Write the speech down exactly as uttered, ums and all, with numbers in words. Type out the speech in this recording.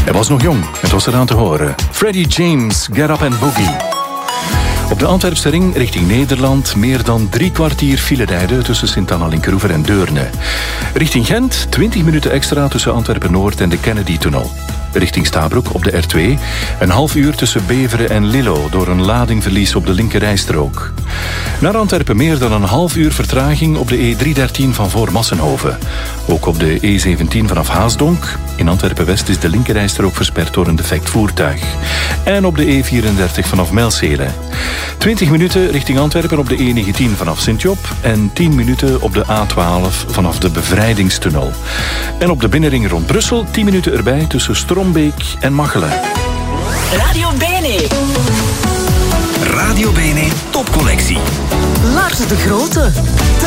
Hij was nog jong, het was eraan te horen. Freddie James, Get Up and Boogie. Op de Antwerpse ring richting Nederland meer dan drie kwartier filerijden tussen Sint-Anna-Linkeroever en Deurne. Richting Gent twintig minuten extra tussen Antwerpen-Noord en de Kennedy-tunnel. Richting Stabroek op de R twee een half uur tussen Beveren en Lillo door een ladingverlies op de linkerrijstrook. Naar Antwerpen meer dan een half uur vertraging op de E driehonderddertien van voor Massenhoven. Ook op de E zeventien vanaf Haasdonk. In Antwerpen-West is de linkerrijstrook versperd door een defect voertuig. En op de E vierendertig vanaf Mijlselen. twintig minuten richting Antwerpen op de E negentien vanaf Sint-Job en tien minuten op de A twaalf vanaf de Bevrijdingstunnel. En op de binnenring rond Brussel tien minuten erbij tussen Strombeek en Machelen. Radio Bene. Radio Bene topcollectie. Lars de Grote.